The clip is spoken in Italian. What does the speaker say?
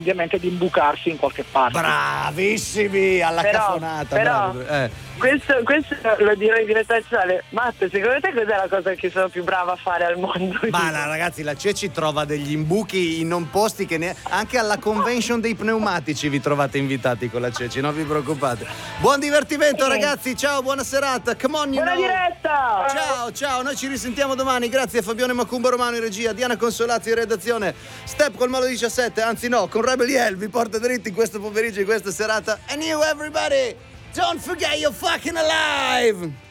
ovviamente di imbucarsi in qualche parte. Bravissimi alla cafonata. Però questo lo direi in diretta nazionale. Matte, secondo te cos'è la cosa che sono più brava a fare al mondo? Ma ragazzi, la Ceci trova degli imbuchi in non posti che anche alla convention dei pneumatici vi trovate invitati con la Ceci, non vi preoccupate. Buon divertimento ragazzi, ciao, buona serata. Come on, buona diretta. Ciao, noi ci risentiamo domani. Grazie a Fabione Macumba Romano in regia, Diana Consolazzi in redazione, Step col Malo 17, anzi no, con Rebel Yell vi porta dritti in questo pomeriggio, in questa serata. And you everybody, don't forget you're fucking alive.